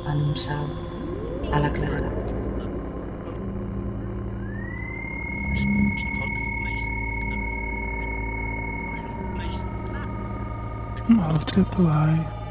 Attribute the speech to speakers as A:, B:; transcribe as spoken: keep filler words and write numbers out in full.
A: en un salt a la claredat.
B: I'll tip away.